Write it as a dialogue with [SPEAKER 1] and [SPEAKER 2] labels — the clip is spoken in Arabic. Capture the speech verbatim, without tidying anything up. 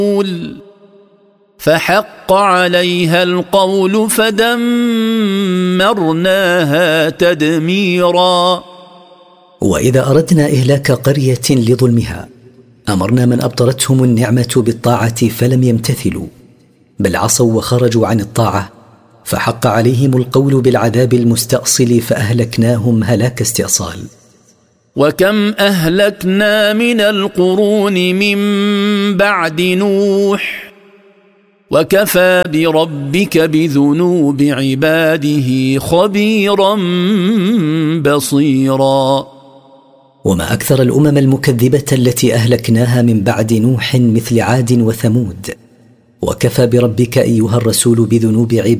[SPEAKER 1] فحق عليها القول فدمرناها تدميرا.
[SPEAKER 2] وإذا أردنا إهلاك قرية لظلمها أمرنا من أبطرتهم النعمة بالطاعة فلم يمتثلوا بل عصوا وخرجوا عن الطاعة فحق عليهم القول بالعذاب المستأصل فأهلكناهم هلاك استئصال.
[SPEAKER 1] وكم أهلكنا من القرون من بعد نوح وكفى بربك بذنوب عباده خبيرا بصيرا.
[SPEAKER 2] وما أكثر الأمم المكذبة التي أهلكناها من بعد نوح مثل عاد وثمود. وكفى بربك أيها الرسول بذنوب عباده